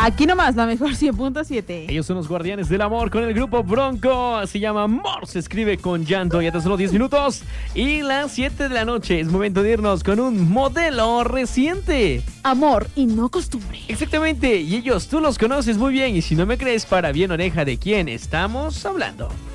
Aquí nomás, la mejor 100.7. Ellos son los Guardianes del Amor con el grupo Bronco. Se llama Amor, se escribe con llanto. Ya tan solo 10 minutos y las 7 de la noche. Es momento de irnos con un modelo reciente. Amor y no costumbre. Exactamente, y ellos tú los conoces muy bien. Y si no me crees, para bien oreja de quién estamos hablando.